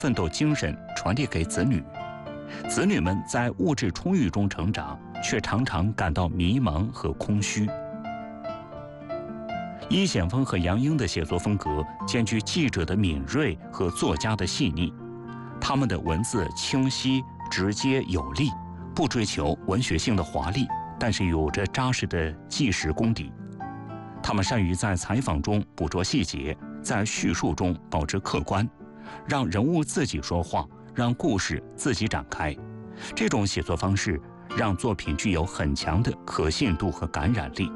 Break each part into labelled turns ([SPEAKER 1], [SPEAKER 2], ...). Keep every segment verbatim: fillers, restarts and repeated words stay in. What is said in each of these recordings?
[SPEAKER 1] 奋斗精神传递给子女，子女们在物质充裕中成长，却常常感到迷茫和空虚。尹显峰和杨英的写作风格兼具记者的敏锐和作家的细腻，他们的文字清晰、直接、有力，不追求文学性的华丽，但是有着扎实的纪实功底。他们善于在采访中捕捉细节，在叙述中保持客观，让人物自己说话，让故事自己展开。这种写作方式让作品具有很强的可信度和感染力。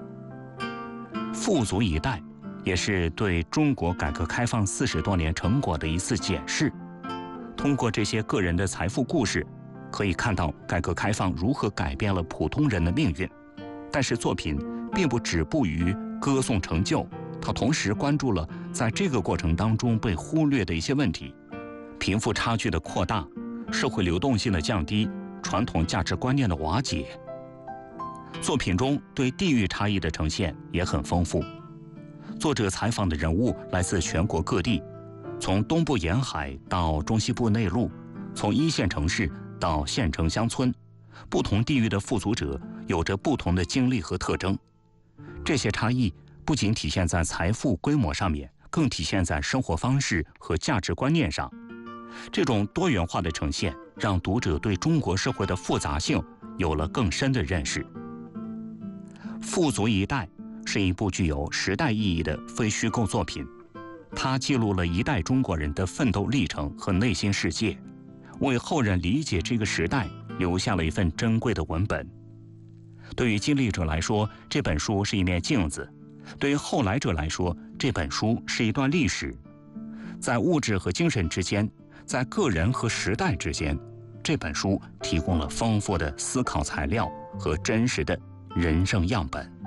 [SPEAKER 1] 富足一代也是对中国改革开放四十多年成果的一次检视。通过这些个人的财富故事，可以看到改革开放如何改变了普通人的命运。但是作品并不止步于歌颂成就，它同时关注了在这个过程当中被忽略的一些问题：贫富差距的扩大、社会流动性的降低、传统价值观念的瓦解。作品中对地域差异的呈现也很丰富。作者采访的人物来自全国各地，从东部沿海到中西部内陆，从一线城市到县城乡村，不同地域的富足者有着不同的经历和特征。这些差异不仅体现在财富规模上面，更体现在生活方式和价值观念上。这种多元化的呈现，让读者对中国社会的复杂性有了更深的认识。富足一代是一部具有时代意义的非虚构作品，它记录了一代中国人的奋斗历程和内心世界，为后人理解这个时代留下了一份珍贵的文本。对于经历者来说，这本书是一面镜子；对于后来者来说，这本书是一段历史。在物质和精神之间，在个人和时代之间，这本书提供了丰富的思考材料和真实的人生样本。